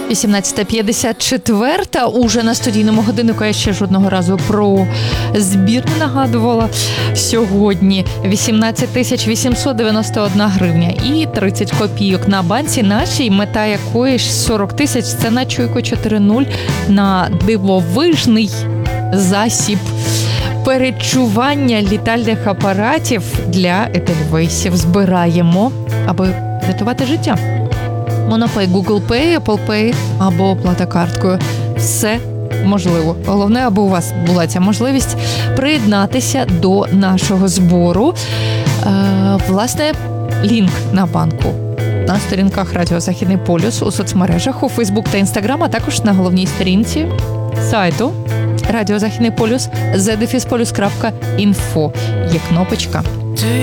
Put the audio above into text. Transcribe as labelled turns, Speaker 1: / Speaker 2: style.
Speaker 1: 18:54 уже на студійному годиннику. Я ще жодного разу про збір не нагадувала. Сьогодні 18 891 гривня і 30 копійок на банці нашій, мета якої ж 40 тисяч. Це на Чуйку 4.0 на дивовижний засіб передчування літальних апаратів для Едельвейсів. Збираємо, аби рятувати життя. Монопей, Google Pay, Apple Pay або оплата карткою. Все можливо. Головне, аби у вас була ця можливість приєднатися до нашого збору. Власне, лінк на банку на сторінках Радіо Західний полюс у соцмережах, у Фейсбук та Інстаграм, а також на головній сторінці сайту Радіо Західний полюс zdefisполюс.info. Є кнопочка